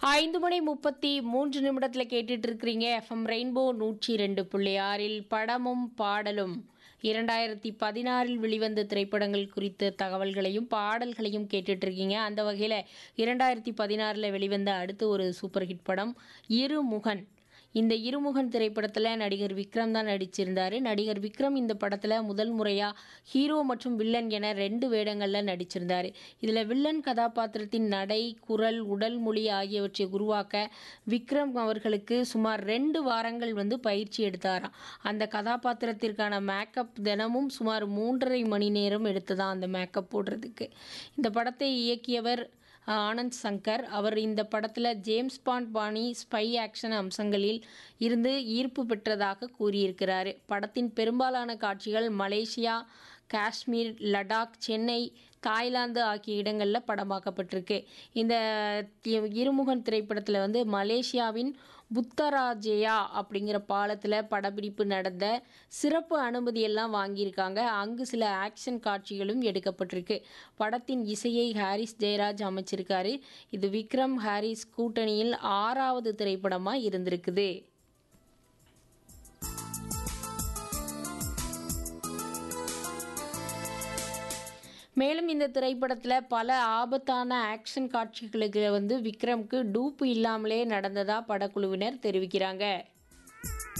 5:33 கேட்டுட்டு இருக்கிறீங்க. FM rainbow 102.6 படமும் பாடலும் 2016 வெளிவந்த திரைப்படங்கள் குறித்த தகவல்களையும் பாடல்களையும் கேட்டுட்டு இருக்கீங்க. அந்த வகையில் 2016 வெளிவந்த அடுத்த ஒரு சூப்பர் ஹிட் படம் இருமுகன். இந்த இருமுகன் திரைப்படத்தில் நடிகர் விக்ரம் தான் நடிச்சிருந்தார். நடிகர் விக்ரம் இந்த படத்தில் முதல் முறையாக ஹீரோ மற்றும் வில்லன் என 2 வேடங்களில் நடிச்சிருந்தார். இதில் வில்லன் கதாபாத்திரத்தின் நடை, குரல், உடல் மொழி ஆகியவற்றை உருவாக்க விக்ரம் அவர்களுக்கு சுமார் 2 வாரங்கள் பயிற்சி எடுத்தாராம். அந்த கதாபாத்திரத்திற்கான மேக்கப் தினமும் சுமார் 3.5 மணி நேரம் எடுத்ததான் அந்த மேக்கப் போடுறதுக்கு. இந்த படத்தை இயக்கியவர் ஆனந்த் சங்கர். அவர் இந்த படத்தில் ஜேம்ஸ் பாண்ட் பாணி ஸ்பை ஆக்ஷன் அம்சங்களில் இருந்து ஈர்ப்பு பெற்றதாக கூறியிருக்கிறார். படத்தின் பெரும்பாலான காட்சிகள் மலேசியா, காஷ்மீர், லடாக், சென்னை, தாய்லாந்து ஆகிய இடங்களில் படமாக்கப்பட்டிருக்கு. இந்த இருமுகன் திரைப்படத்தில் மலேசியாவின் புத்தராஜயா அப்படிங்கிற பாலத்தில் படப்பிடிப்பு நடந்த சிறப்பு அனுமதியெல்லாம் வாங்கியிருக்காங்க. அங்கு சில ஆக்ஷன் காட்சிகளும் எடுக்கப்பட்டிருக்கு. படத்தின் இசையை ஹாரிஸ் ஜெயராஜ் அமைச்சிருக்காரு. இது விக்ரம் ஹாரிஸ் கூட்டணியில் 6வது திரைப்படமாக இருந்திருக்குது. மேலும் இந்த திரைப்படத்தில் பல ஆபத்தான ஆக்ஷன் காட்சிகளுக்கு விக்ரம்க்கு டூப்பு இல்லாமலே நடந்ததா படக்குழுவினர் தெரிவிக்கிறாங்க.